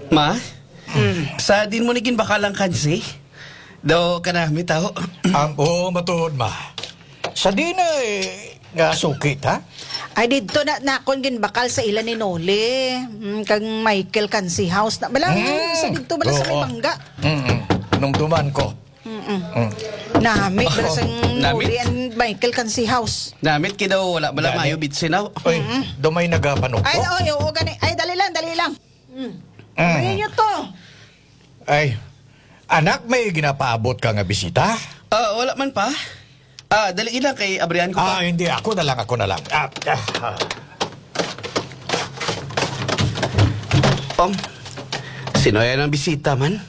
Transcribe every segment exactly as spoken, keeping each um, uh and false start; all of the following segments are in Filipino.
Ma? Sa din mo niging bakalang kansi? Daw kanami tao. Ang oo, matuod ma. Sa di na eh, nga sukit ha? Ay, dito na nakon gin bakal sa ilan ni Noli. Mm, kag Michael Kansi House na. Bala, Mm. sa dito bala sa may Oo. mangga. Mm-mm. Nung duman ko. Mm-mm. Mm. Nami, bala Oh, sa nami. Noli and Michael Kansi House. Namit kidaw wala bala Gani. mayo bitsinaw. Oy, dumay nagapanok Ay, ko. oo, oo, gani. Ay, dali lang, dali lang. Mm. Mm. Bigyan niyo to. Ay, anak, may ginapaabot ka nga bisita? Ah, wala man pa. Ah, dali ilang kay abrihan ko Ah, pa. hindi. Ako na lang, ako na lang. Ah, ah, ah. Pom. Sino yan ang bisita man?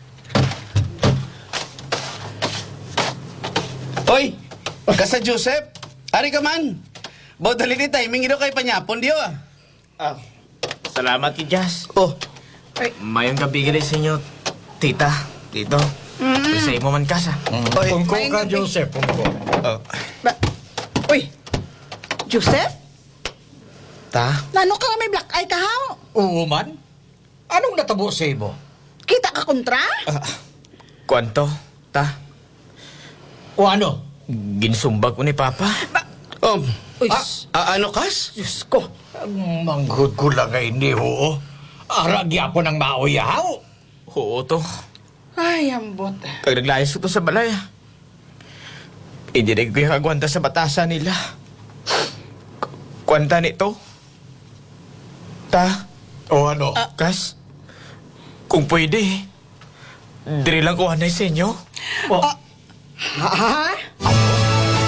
Hoy! Kasa Joseph! Ari ka man! Baw dali ni timing ito kay panyapon diyo ah. Ah, salamat ki Jazz. Oh, Mayong gabi gali sa inyo, tita, tito. Mm. Sa imo man kasa. Oy, Pungko may ka, gabi. Joseph, pungko. oh. Ba Uy, Joseph? Ta? Nano ka nga may black eye ka, ha? Oo man? Anong natabo sa imo? Kita ka kontra? Kwanto, ta? O ano? Ginsumbag ko ni Papa. Um, Uy, Ah. s- ah, ano kas? Diyos ko. Ang manghud ko lang ay hindi, oo. Aragya po ng maoyaw. Oo to. Ay, ambot. Kag naglayas ko to sa balay. ah. Hindi na ko yung kagwanta sa batasan nila. K- Kwanta nito. Ta, O ano? kas, kung pwede, diri lang ko anay sa inyo. O, Ha?